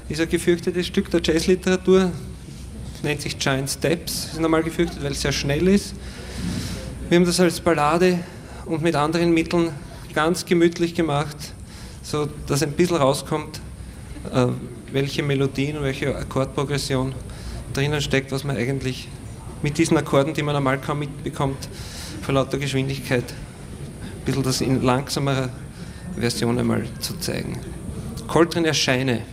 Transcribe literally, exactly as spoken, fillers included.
ist ein gefürchtetes Stück der Jazzliteratur, nennt sich Giant Steps, ist normal gefürchtet, weil es sehr schnell ist. Wir haben das als Ballade und mit anderen Mitteln ganz gemütlich gemacht, so dass ein bisschen rauskommt, äh, welche Melodien und welche Akkordprogression drinnen steckt, was man eigentlich mit diesen Akkorden, die man normal kaum mitbekommt, vor lauter Geschwindigkeit, ein bisschen das in langsamerer Version einmal zu zeigen. Coltrane Erscheine.